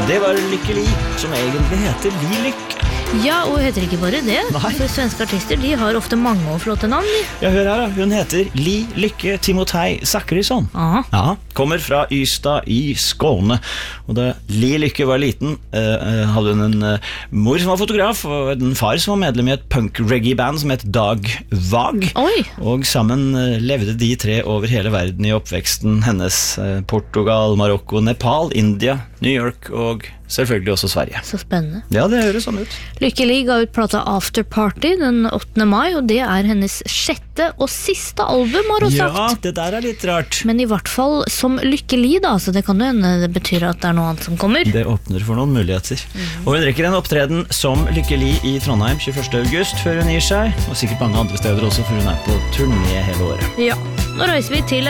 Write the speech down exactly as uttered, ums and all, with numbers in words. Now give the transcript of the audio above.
Det var Lykke Li, som egentlig heter Li Lykke. Ja, og heter ikke bare det. Nei. For svenske artister, de har ofte mange og flotte navn. De. Ja, hør her da. Hun heter Li Lykke Timotei Zachrisson. Aha. Ja, kommer fra Ystad i Skåne. Og da Li Lykke var liten, eh, hadde hun en eh, mor som var fotograf, og en far som var medlem i et punk-reggae-band som het Dag Vag. Oi. Og sammen eh, levde de tre over hele verden i oppveksten hennes. Eh, Portugal, Marokko, Nepal, India, New York og selvfølgelig også Sverige. Så spennende. Ja, det høres sånn ut. Lykke Li ga ut plata After Party den åttende mai, og det er hennes sjette og siste album, har hun Ja, sagt. det der er litt rart. Men i hvert fall som Lykke Li, da, så det kan jo hende det betyr at det er noe annet som kommer. Det åpner for noen muligheter. Og hun rekker en opptreden som Lykke Li i Trondheim tjueførste august før hun gir seg, og sikkert mange andre steder også, for hun er på turné hele året. Ja, nå reiser vi til